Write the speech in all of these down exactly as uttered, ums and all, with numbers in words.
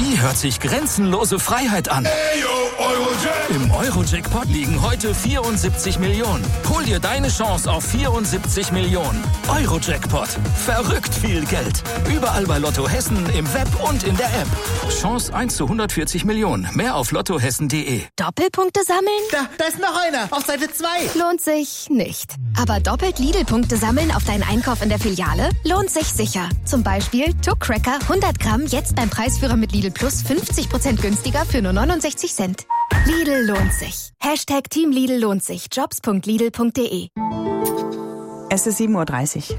Die hört sich grenzenlose Freiheit an. Im Euro-Jackpot liegen heute vierundsiebzig Millionen. Hol dir deine Chance auf vierundsiebzig Millionen. Euro-Jackpot. Verrückt viel Geld. Überall bei Lotto Hessen, im Web und in der App. Chance eins zu hundertvierzig Millionen. Mehr auf lottohessen punkt de. Doppelpunkte sammeln? Da, da ist noch einer. Auf Seite zwei. Lohnt sich nicht. Aber doppelt Lidl-Punkte sammeln auf deinen Einkauf in der Filiale? Lohnt sich sicher. Zum Beispiel Tuck Cracker hundert Gramm jetzt beim Preisführer mit Lidl Plus fünfzig Prozent günstiger für nur neunundsechzig Cent. Lidl lohnt sich. Hashtag Team Lidl lohnt sich. jobs punkt lidl punkt de. Es ist sieben Uhr dreißig.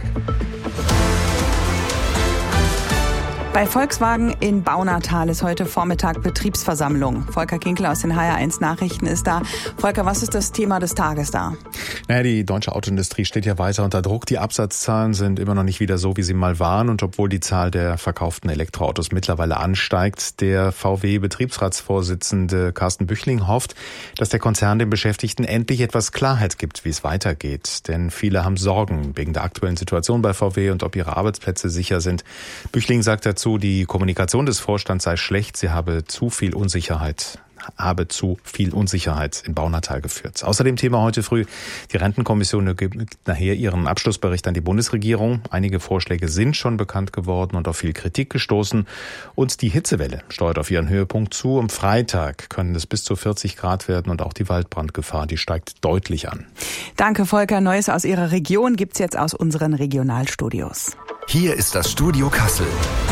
Bei Volkswagen in Baunatal ist heute Vormittag Betriebsversammlung. Volker Kinkel aus den H R eins Nachrichten ist da. Volker, was ist das Thema des Tages da? Naja, die deutsche Autoindustrie steht ja weiter unter Druck. Die Absatzzahlen sind immer noch nicht wieder so, wie sie mal waren. Und obwohl die Zahl der verkauften Elektroautos mittlerweile ansteigt, der V W-Betriebsratsvorsitzende Carsten Büchling hofft, dass der Konzern den Beschäftigten endlich etwas Klarheit gibt, wie es weitergeht. Denn viele haben Sorgen wegen der aktuellen Situation bei V W und ob ihre Arbeitsplätze sicher sind. Büchling sagt dazu, die Kommunikation des Vorstands sei schlecht, sie habe zu viel Unsicherheit habe zu viel Unsicherheit in Baunatal geführt. Außerdem Thema heute früh, die Rentenkommission gibt nachher ihren Abschlussbericht an die Bundesregierung. Einige Vorschläge sind schon bekannt geworden und auf viel Kritik gestoßen. Und die Hitzewelle steuert auf ihren Höhepunkt zu. Am Freitag können es bis zu vierzig Grad werden und auch die Waldbrandgefahr, die steigt deutlich an. Danke, Volker. Neues aus Ihrer Region gibt's jetzt aus unseren Regionalstudios. Hier ist das Studio Kassel.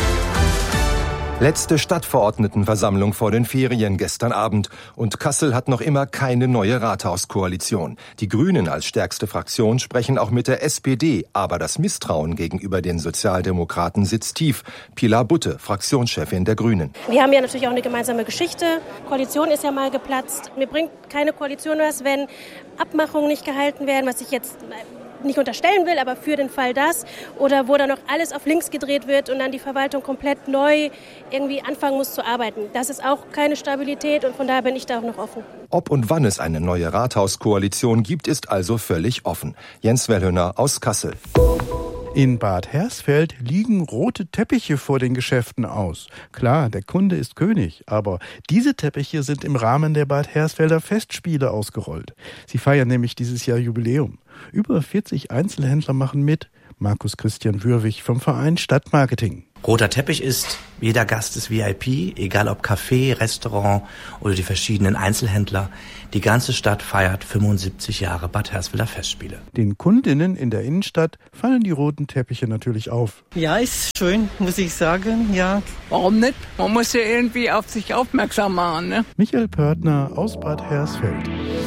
Letzte Stadtverordnetenversammlung vor den Ferien gestern Abend. Und Kassel hat noch immer keine neue Rathauskoalition. Die Grünen als stärkste Fraktion sprechen auch mit der S P D. Aber das Misstrauen gegenüber den Sozialdemokraten sitzt tief. Pilar Butte, Fraktionschefin der Grünen. Wir haben ja natürlich auch eine gemeinsame Geschichte. Koalition ist ja mal geplatzt. Mir bringt keine Koalition was, wenn Abmachungen nicht gehalten werden, was ich jetzt nicht unterstellen will, aber für den Fall das, oder wo dann noch alles auf links gedreht wird und dann die Verwaltung komplett neu irgendwie anfangen muss zu arbeiten. Das ist auch keine Stabilität und von daher bin ich da auch noch offen. Ob und wann es eine neue Rathauskoalition gibt, ist also völlig offen. Jens Wellhöner aus Kassel. In Bad Hersfeld liegen rote Teppiche vor den Geschäften aus. Klar, der Kunde ist König, aber diese Teppiche sind im Rahmen der Bad Hersfelder Festspiele ausgerollt. Sie feiern nämlich dieses Jahr Jubiläum. Über vierzig Einzelhändler machen mit. Markus Christian Würwig vom Verein Stadtmarketing. Roter Teppich ist, jeder Gast ist V I P, egal ob Café, Restaurant oder die verschiedenen Einzelhändler. Die ganze Stadt feiert fünfundsiebzig Jahre Bad Hersfelder Festspiele. Den Kundinnen in der Innenstadt fallen die roten Teppiche natürlich auf. Ja, ist schön, muss ich sagen, ja. Warum nicht? Man muss ja irgendwie auf sich aufmerksam machen, ne? Michael Pörtner aus Bad Hersfeld.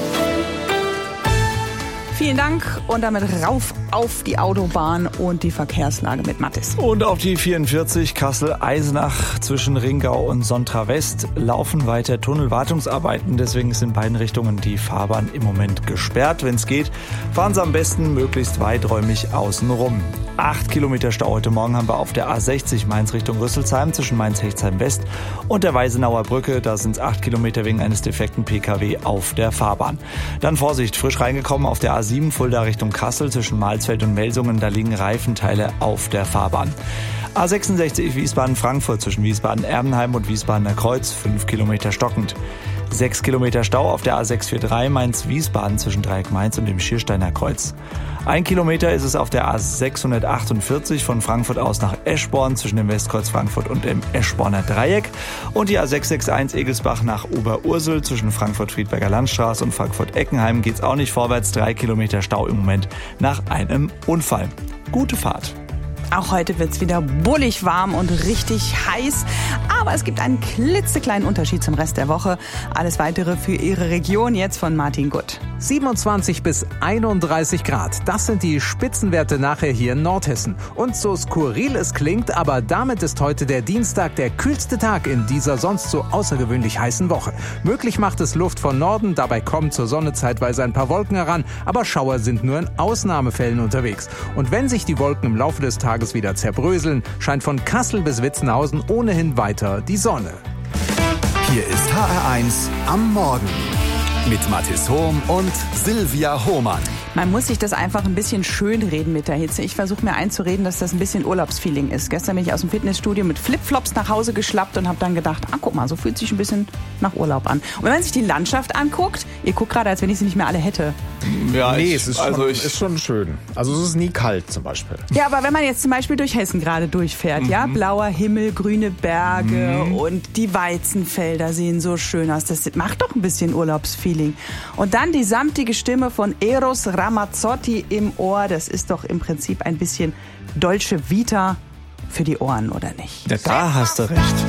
Vielen Dank und damit rauf auf die Autobahn und die Verkehrslage mit Mathis. Und auf die vierundvierzig Kassel-Eisenach zwischen Ringau und Sontra West laufen weiter Tunnelwartungsarbeiten. Deswegen ist in beiden Richtungen die Fahrbahn im Moment gesperrt. Wenn es geht, fahren Sie am besten möglichst weiträumig außen rum. Acht Kilometer Stau heute Morgen haben wir auf der A sechzig Mainz Richtung Rüsselsheim zwischen Mainz-Hechtsheim West und der Weisenauer Brücke. Da sind es acht Kilometer wegen eines defekten P K W auf der Fahrbahn. Dann Vorsicht, frisch reingekommen auf der A sieben Fulda Richtung Kassel zwischen Malsfeld und Melsungen. Da liegen Reifenteile auf der Fahrbahn. A sechsundsechzig Wiesbaden-Frankfurt zwischen Wiesbaden-Erbenheim und Wiesbadener Kreuz, fünf Kilometer stockend. Sechs Kilometer Stau auf der A sechs vier drei Mainz-Wiesbaden zwischen Dreieck Mainz und dem Schiersteiner Kreuz. Ein Kilometer ist es auf der A sechshundertachtundvierzig von Frankfurt aus nach Eschborn zwischen dem Westkreuz Frankfurt und dem Eschborner Dreieck. Und die A sechs sechs eins Egelsbach nach Oberursel zwischen Frankfurt-Friedberger Landstraße und Frankfurt-Eckenheim geht's auch nicht vorwärts. Drei Kilometer Stau im Moment nach einem Unfall. Gute Fahrt. Auch heute wird's wieder bullig warm und richtig heiß. Aber es gibt einen klitzekleinen Unterschied zum Rest der Woche. Alles Weitere für Ihre Region jetzt von Martin Gutt. siebenundzwanzig bis einunddreißig Grad. Das sind die Spitzenwerte nachher hier in Nordhessen. Und so skurril es klingt, aber damit ist heute der Dienstag der kühlste Tag in dieser sonst so außergewöhnlich heißen Woche. Möglich macht es Luft von Norden, dabei kommen zur Sonne zeitweise ein paar Wolken heran, aber Schauer sind nur in Ausnahmefällen unterwegs. Und wenn sich die Wolken im Laufe des Tages wieder zerbröseln, scheint von Kassel bis Witzenhausen ohnehin weiter die Sonne. Hier ist H R eins am Morgen mit Mathis Hohm und Silvia Hohmann. Man muss sich das einfach ein bisschen schönreden mit der Hitze. Ich versuche mir einzureden, dass das ein bisschen Urlaubsfeeling ist. Gestern bin ich aus dem Fitnessstudio mit Flipflops nach Hause geschlappt und habe dann gedacht, ah, guck mal, so fühlt sich ein bisschen nach Urlaub an. Und wenn man sich die Landschaft anguckt, ihr guckt gerade, als wenn ich sie nicht mehr alle hätte. Ja, nee, ich, es ist, also schon, ich, ist schon schön. Also es ist nie kalt zum Beispiel. Ja, aber wenn man jetzt zum Beispiel durch Hessen gerade durchfährt, mhm. ja, blauer Himmel, grüne Berge mhm. und die Weizenfelder sehen so schön aus. Das macht doch ein bisschen Urlaubsfeeling. Und dann die samtige Stimme von Eros Ramazzotti im Ohr. Das ist doch im Prinzip ein bisschen Dolce Vita für die Ohren, oder nicht? Ja, da hast du recht.